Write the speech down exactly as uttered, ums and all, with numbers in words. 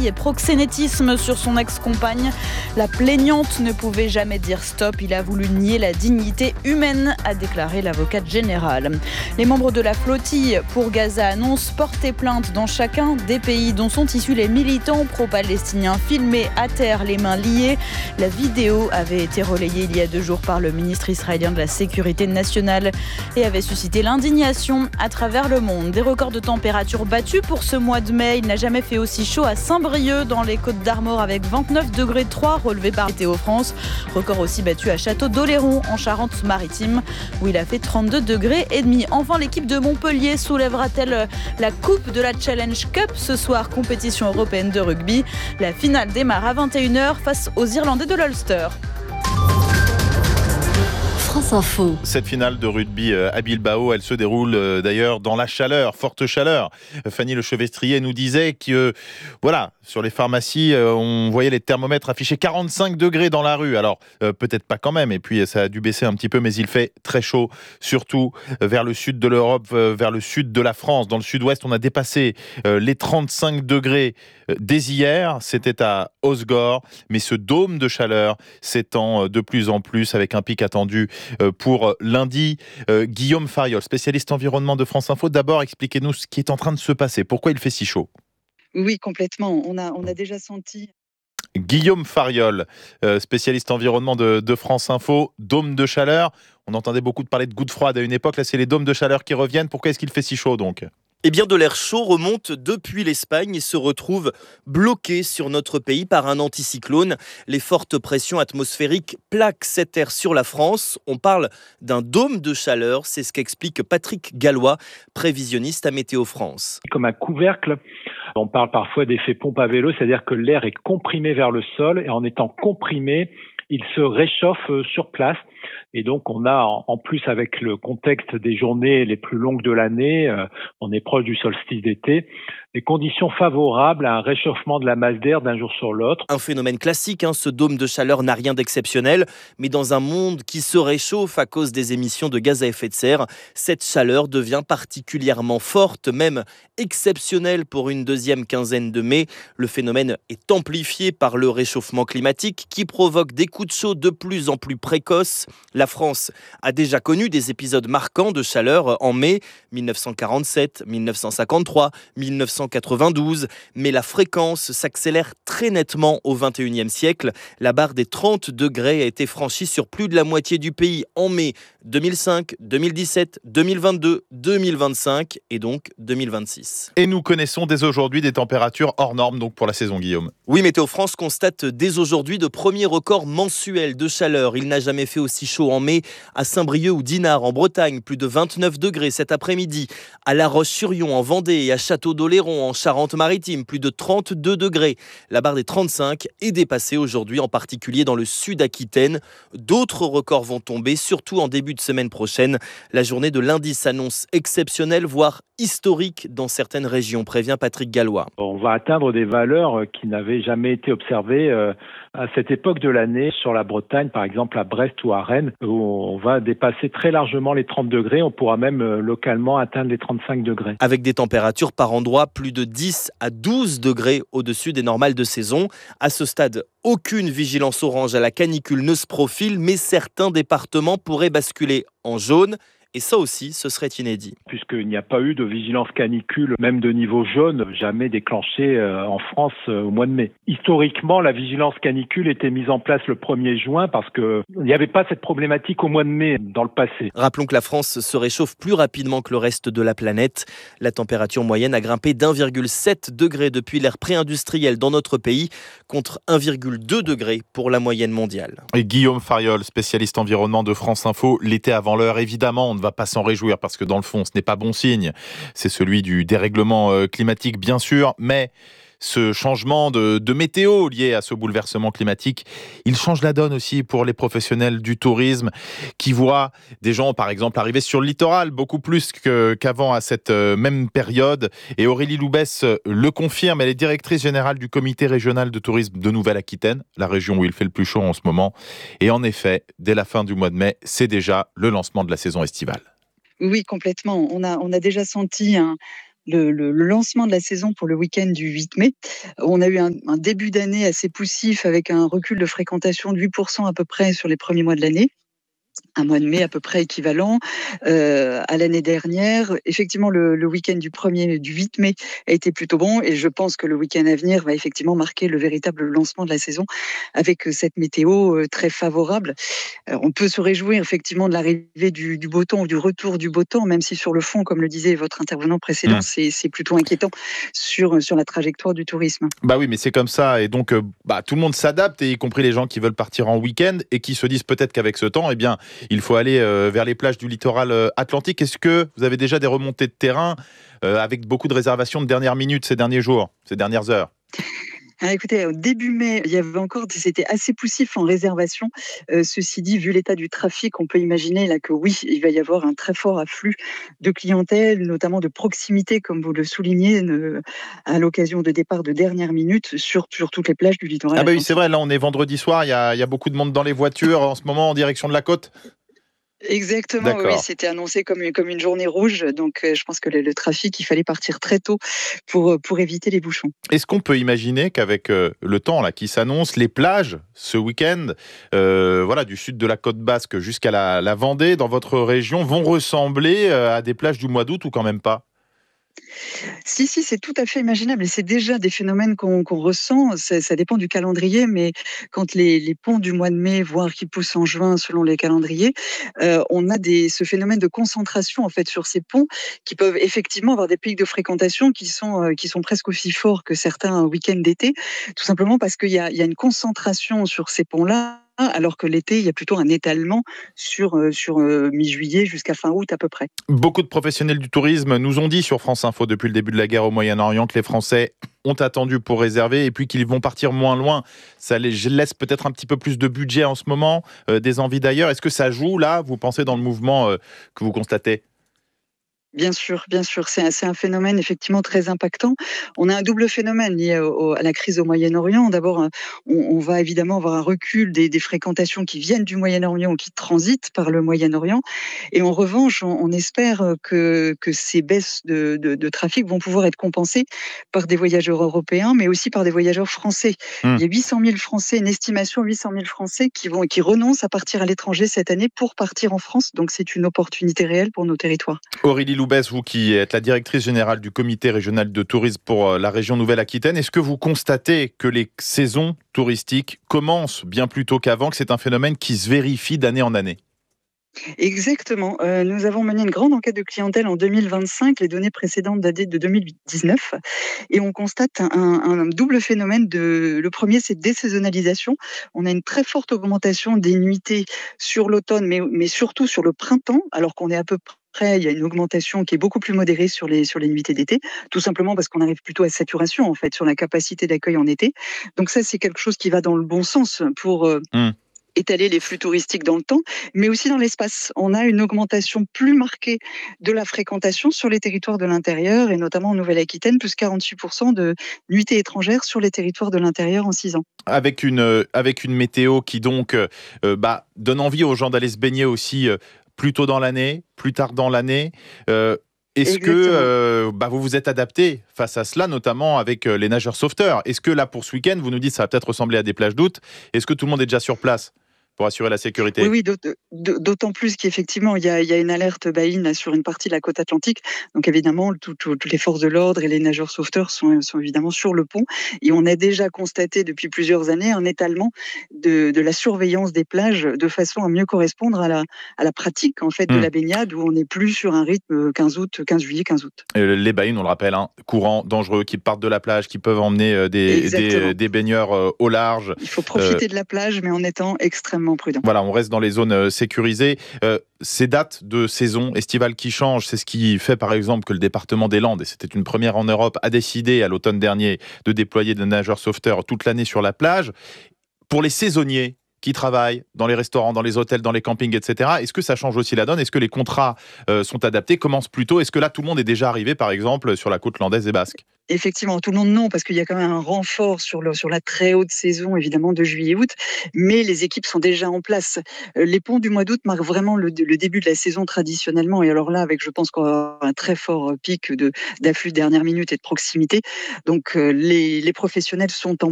et proxénétisme sur son ex-compagne. La plaignante ne pouvait jamais dire stop. Il a voulu nier la dignité humaine, a déclaré l'avocate générale. Les membres de la flottille pour Gaza annoncent porter plainte dans chacun des pays dont sont issus les militants pro-palestiniens filmés à terre, les mains liées. La vidéo avait été relayée il y a deux jours par le ministre israélien de la Sécurité nationale et avait suscité l'indignation à travers le monde. Des records de température battus pour ce mois de mai. Il n'a jamais fait aussi chaud à Saint-Brieuc dans les Côtes d'Armor avec vingt-neuf degrés trois relevés par Météo France. Record aussi battu à Château-d'Oléron en Charente-Maritime où il a fait trente-deux degrés et demi. Enfin, l'équipe de Montpellier soulèvera-t-elle la coupe de la Challenge Cup ce soir, compétition européenne de rugby. La finale démarre à vingt et une heures face aux Irlandais de l'Ulster. France Info. Cette finale de rugby à Bilbao, elle se déroule d'ailleurs dans la chaleur, forte chaleur. Fanny Lechevestrier nous disait que, voilà, sur les pharmacies, on voyait les thermomètres afficher quarante-cinq degrés dans la rue. Alors, peut-être pas quand même, et puis ça a dû baisser un petit peu, mais il fait très chaud, surtout vers le sud de l'Europe, vers le sud de la France. Dans le sud-ouest, on a dépassé les trente-cinq degrés dès hier. C'était à Osgore, mais ce dôme de chaleur s'étend de plus en plus avec un pic attendu pour lundi. Euh, Guillaume Fariol, spécialiste environnement de France Info. D'abord, expliquez-nous ce qui est en train de se passer. Pourquoi il fait si chaud ? Oui, complètement. On a, on a déjà senti... Guillaume Fariol, euh, spécialiste environnement de, de France Info. Dôme de chaleur. On entendait beaucoup de parler de gouttes froides à une époque. Là, c'est les dômes de chaleur qui reviennent. Pourquoi est-ce qu'il fait si chaud, donc ? Eh bien, de l'air chaud remonte depuis l'Espagne et se retrouve bloqué sur notre pays par un anticyclone. Les fortes pressions atmosphériques plaquent cet air sur la France. On parle d'un dôme de chaleur, c'est ce qu'explique Patrick Gallois, prévisionniste à Météo France. Comme un couvercle, on parle parfois d'effet pompe à vélo, c'est-à-dire que l'air est comprimé vers le sol et en étant comprimé, il se réchauffe sur place. Et donc, on a, en plus, avec le contexte des journées les plus longues de l'année, euh, on est proche du solstice d'été, des conditions favorables à un réchauffement de la masse d'air d'un jour sur l'autre. Un phénomène classique, hein, ce dôme de chaleur n'a rien d'exceptionnel, mais dans un monde qui se réchauffe à cause des émissions de gaz à effet de serre, cette chaleur devient particulièrement forte, même exceptionnelle pour une deuxième quinzaine de mai. Le phénomène est amplifié par le réchauffement climatique qui provoque des coups de chaud de plus en plus précoces. La France a déjà connu des épisodes marquants de chaleur en mai dix-neuf cent quarante-sept, dix-neuf cent cinquante-trois, dix-neuf cent quatre-vingt-douze, mais la fréquence s'accélère très nettement au vingt et unième siècle. La barre des trente degrés a été franchie sur plus de la moitié du pays en mai deux mille cinq, deux mille dix-sept, deux mille vingt-deux, deux mille vingt-cinq et donc deux mille vingt-six. Et nous connaissons dès aujourd'hui des températures hors normes donc pour la saison, Guillaume. Oui, Météo France constate dès aujourd'hui de premiers records mensuels de chaleur. Il n'a jamais fait aussi chaud en mai à Saint-Brieuc ou Dinard en Bretagne, plus de vingt-neuf degrés cet après-midi. À La Roche-sur-Yon en Vendée et à Château-d'Oléron en Charente-Maritime, plus de trente-deux degrés. La barre des trente-cinq est dépassée aujourd'hui, en particulier dans le sud Aquitaine. D'autres records vont tomber, surtout en début de semaine prochaine. La journée de lundi s'annonce exceptionnelle, voire historique dans certaines régions, prévient Patrick Gallois. On va atteindre des valeurs qui n'avaient jamais été observées à cette époque de l'année sur la Bretagne, par exemple à Brest ou à Rennes, où on va dépasser très largement les trente degrés. On pourra même localement atteindre les trente-cinq degrés. Avec des températures par endroit plus de dix à douze degrés au-dessus des normales de saison. À ce stade, aucune vigilance orange à la canicule ne se profile, mais certains départements pourraient basculer en jaune. Et ça aussi, ce serait inédit. Puisqu'il n'y a pas eu de vigilance canicule, même de niveau jaune, jamais déclenchée en France au mois de mai. Historiquement, la vigilance canicule était mise en place le premier juin parce qu'il n'y avait pas cette problématique au mois de mai dans le passé. Rappelons que la France se réchauffe plus rapidement que le reste de la planète. La température moyenne a grimpé d'un virgule sept degré depuis l'ère pré-industrielle dans notre pays, contre un virgule deux degré pour la moyenne mondiale. Et Guillaume Fariol, spécialiste environnement de France Info, l'été avant l'heure, évidemment, on ne va pas s'en réjouir parce que dans le fond, ce n'est pas bon signe. C'est celui du dérèglement climatique, bien sûr, mais ce changement de, de météo lié à ce bouleversement climatique, il change la donne aussi pour les professionnels du tourisme qui voient des gens, par exemple, arriver sur le littoral beaucoup plus que, qu'avant à cette même période. Et Aurélie Loubès le confirme, elle est directrice générale du comité régional de tourisme de Nouvelle-Aquitaine, la région où il fait le plus chaud en ce moment. Et en effet, dès la fin du mois de mai, c'est déjà le lancement de la saison estivale. Oui, complètement. On a, on a déjà senti un... le, le, le lancement de la saison pour le week-end du huit mai. On a eu un, un début d'année assez poussif avec un recul de fréquentation de huit pour cent à peu près sur les premiers mois de l'année. Un mois de mai à peu près équivalent euh, à l'année dernière. Effectivement, le, le week-end du premier, du huit mai a été plutôt bon et je pense que le week-end à venir va effectivement marquer le véritable lancement de la saison avec cette météo euh, très favorable. Alors, on peut se réjouir effectivement de l'arrivée du, du beau temps ou du retour du beau temps, même si sur le fond, comme le disait votre intervenant précédent, mmh. c'est, c'est plutôt inquiétant sur, sur la trajectoire du tourisme. Bah oui, mais c'est comme ça et donc euh, bah, tout le monde s'adapte, et y compris les gens qui veulent partir en week-end et qui se disent peut-être qu'avec ce temps, eh bien, il faut aller euh, vers les plages du littoral euh, atlantique. Est-ce que vous avez déjà des remontées de terrain euh, avec beaucoup de réservations de dernière minute ces derniers jours, ces dernières heures ? Ah, écoutez, au début mai, il y avait encore, c'était assez poussif en réservation. Euh, ceci dit, vu l'état du trafic, on peut imaginer là que oui, il va y avoir un très fort afflux de clientèle, notamment de proximité, comme vous le soulignez, ne, à l'occasion de départ de dernière minute sur, sur toutes les plages du littoral. Ah bah oui, c'est vrai, là on est vendredi soir, il y a, il y a beaucoup de monde dans les voitures en ce moment en direction de la côte. Exactement, D'accord. oui, c'était annoncé comme une, comme une journée rouge, donc euh, je pense que le, le trafic, il fallait partir très tôt pour, pour éviter les bouchons. Est-ce qu'on peut imaginer qu'avec euh, le temps là qui s'annonce, les plages ce week-end, euh, voilà, du sud de la côte basque jusqu'à la, la Vendée, dans votre région, vont ressembler euh, à des plages du mois d'août ou quand même pas ? Si, si, c'est tout à fait imaginable et c'est déjà des phénomènes qu'on, qu'on ressent. Ça, ça dépend du calendrier, mais quand les, les ponts du mois de mai, voire qui poussent en juin selon les calendriers, euh, on a des, ce phénomène de concentration en fait sur ces ponts qui peuvent effectivement avoir des pics de fréquentation qui sont, euh, qui sont presque aussi forts que certains week-ends d'été, tout simplement parce qu'il y a, il y a une concentration sur ces ponts-là. Alors que l'été, il y a plutôt un étalement sur, euh, sur euh, mi-juillet jusqu'à fin août à peu près. Beaucoup de professionnels du tourisme nous ont dit sur France Info depuis le début de la guerre au Moyen-Orient que les Français ont attendu pour réserver et puis qu'ils vont partir moins loin. Ça les laisse peut-être un petit peu plus de budget en ce moment, euh, des envies d'ailleurs. Est-ce que ça joue là, vous pensez, dans le mouvement euh, que vous constatez ? Bien sûr, bien sûr, c'est un, c'est un phénomène effectivement très impactant. On a un double phénomène lié au, à la crise au Moyen-Orient. D'abord, on, on va évidemment avoir un recul des, des fréquentations qui viennent du Moyen-Orient ou qui transitent par le Moyen-Orient. Et en revanche, on, on espère que, que ces baisses de, de, de trafic vont pouvoir être compensées par des voyageurs européens, mais aussi par des voyageurs français. Mmh. Il y a huit cent mille Français, une estimation huit cent mille Français qui vont, qui renoncent à partir à l'étranger cette année pour partir en France. Donc c'est une opportunité réelle pour nos territoires. Aurélie Loubès, vous qui êtes la directrice générale du comité régional de tourisme pour la région Nouvelle-Aquitaine, est-ce que vous constatez que les saisons touristiques commencent bien plus tôt qu'avant, que c'est un phénomène qui se vérifie d'année en année ? Exactement. Euh, nous avons mené une grande enquête de clientèle en deux mille vingt-cinq. Les données précédentes dataient de deux mille dix-neuf. Et on constate un, un double phénomène. De, le premier, c'est désaisonnalisation. On a une très forte augmentation des nuitées sur l'automne, mais, mais surtout sur le printemps, alors qu'on est à peu près Après, il y a une augmentation qui est beaucoup plus modérée sur les, sur les nuitées d'été, tout simplement parce qu'on arrive plutôt à saturation, en fait, sur la capacité d'accueil en été. Donc ça, c'est quelque chose qui va dans le bon sens pour euh, mmh. étaler les flux touristiques dans le temps, mais aussi dans l'espace. On a une augmentation plus marquée de la fréquentation sur les territoires de l'intérieur, et notamment en Nouvelle-Aquitaine, plus quarante-huit pour cent de nuitées étrangères sur les territoires de l'intérieur en six ans. Avec une, avec une météo qui donc euh, bah, donne envie aux gens d'aller se baigner aussi euh, plus tôt dans l'année, plus tard dans l'année. Euh, est-ce Exactement. que euh, bah, vous vous êtes adapté face à cela, notamment avec euh, les nageurs sauveteurs ? Est-ce que là, pour ce week-end, vous nous dites que ça va peut-être ressembler à des plages d'août ? Est-ce que tout le monde est déjà sur place pour assurer la sécurité? Oui, oui, d'autant plus qu'effectivement, il y a, il y a une alerte baïne sur une partie de la côte atlantique. Donc évidemment, tout, tout, toutes les forces de l'ordre et les nageurs sauveteurs sont, sont évidemment sur le pont. Et on a déjà constaté depuis plusieurs années un étalement de, de la surveillance des plages de façon à mieux correspondre à la, à la pratique en fait, de mmh. la baignade, où on n'est plus sur un rythme quinze août, quinze juillet, quinze août. Euh, les baïnes, on le rappelle, hein, courants, dangereux, qui partent de la plage, qui peuvent emmener euh, des, des, des baigneurs euh, au large. Il faut profiter euh... de la plage, mais en étant extrêmement prudent. Voilà, on reste dans les zones euh, sécurisées. Euh, ces dates de saison estivale qui changent, c'est ce qui fait par exemple que le département des Landes, et c'était une première en Europe, a décidé à l'automne dernier de déployer des nageurs sauveteurs toute l'année sur la plage. Pour les saisonniers qui travaillent dans les restaurants, dans les hôtels, dans les campings, et cetera, est-ce que ça change aussi la donne ? Est-ce que les contrats euh, sont adaptés, commencent plus tôt ? Est-ce que là, tout le monde est déjà arrivé, par exemple, sur la côte landaise et basque ? Effectivement, tout le monde non, parce qu'il y a quand même un renfort sur, le, sur la très haute saison, évidemment, de juillet-août, mais les équipes sont déjà en place. Euh, Les ponts du mois d'août marquent vraiment le, le début de la saison traditionnellement, et alors là, avec, je pense qu'on va avoir un très fort pic de, d'afflux de dernière minute et de proximité. Donc, euh, les, les professionnels sont en